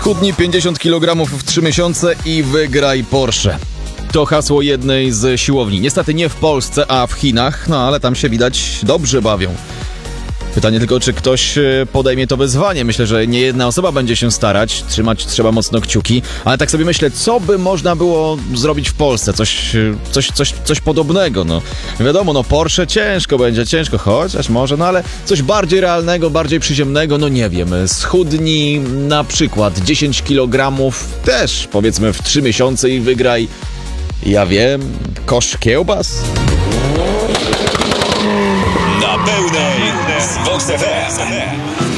Schudnij 50 kg w 3 miesiące i wygraj Porsche. To hasło jednej z siłowni. Niestety nie w Polsce, a w Chinach, no ale tam się widać dobrze bawią. Pytanie tylko, czy ktoś podejmie to wyzwanie. Myślę, że nie jedna osoba będzie się starać, trzymać trzeba mocno kciuki, ale tak sobie myślę, co by można było zrobić w Polsce? Coś podobnego, no. Wiadomo, no Porsche ciężko, chociaż może, no ale coś bardziej realnego, bardziej przyziemnego, no nie wiem. Schudnij na przykład 10 kg też, powiedzmy w 3 miesiące i wygraj, ja wiem, kosz kiełbas? Na pełnej z Vox FM.